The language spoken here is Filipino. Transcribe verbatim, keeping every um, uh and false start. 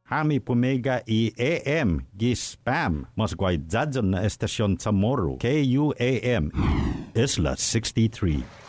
Hami pumega i A M gi spam. Mas guay dzadzon na estasyon sa Moro. K U A M. Isla sixty-three.